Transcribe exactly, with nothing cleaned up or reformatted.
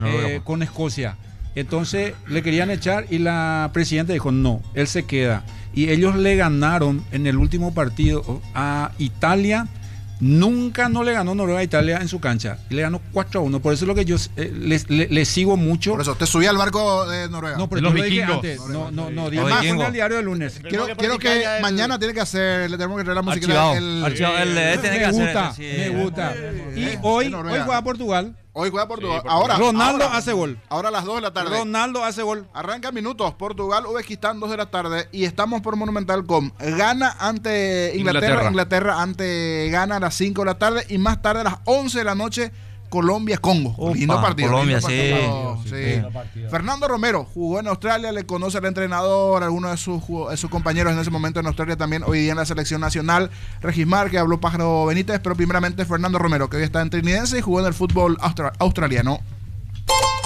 eh, con Escocia. Entonces le querían echar y la presidenta dijo no, él se queda. Y ellos le ganaron en el último partido a Italia. Nunca no le ganó Noruega a Italia en su cancha. Le ganó cuatro a uno. Por eso es lo que yo eh, le, le, le sigo mucho. Por eso, te subí al barco de Noruega. No, pero Los yo lo dije vikingos. antes. No, no, no. Los Digo, más vikingos. en el diario del lunes. Quiero, que quiero que practicar el- mañana tiene que hacer, le tenemos que traer la música. Archivado. El, Archivado, el- eh, tiene que Me hacer gusta, eso, sí. me gusta. Y Eh, hoy, de Noruega. hoy juega Portugal. Hoy juega Portugal. Sí, ahora, Ronaldo ahora, hace gol. ahora a las dos de la tarde. Ronaldo hace gol. Arranca minutos, Portugal, Uzbekistán, dos de la tarde. Y estamos por Monumental con Ghana ante Inglaterra, Inglaterra. Inglaterra ante Ghana a las cinco de la tarde. Y más tarde a las once de la noche, Colombia-Congo. Opa, Lindo partido. Colombia, lindo sí. partido, sí. Fernando Romero jugó en Australia, le conoce al entrenador, algunos de sus, ju- de sus compañeros en ese momento en Australia también, hoy día en la selección nacional. Regismar, que habló Pájaro Benítez, pero primeramente Fernando Romero, que hoy está en Trinidense y jugó en el fútbol austra- australiano.